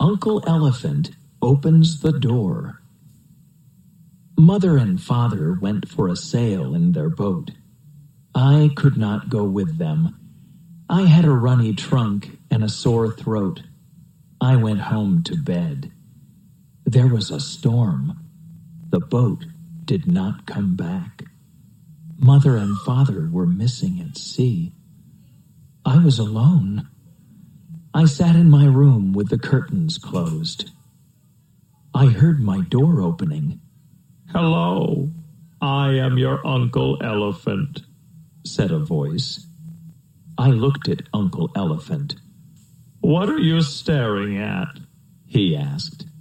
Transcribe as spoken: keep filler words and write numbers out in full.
Uncle Elephant opens the door. Mother and father went for a sail in their boat. I could not go with them. I had a runny trunk and a sore throat. I went home to bed. There was a storm. The boat did not come back. Mother and father were missing at sea. I was alone. I sat in my room with the curtains closed. I heard my door opening. "Hello, I am your Uncle Elephant," said a voice. I looked at Uncle Elephant. "What are you staring at?" he asked.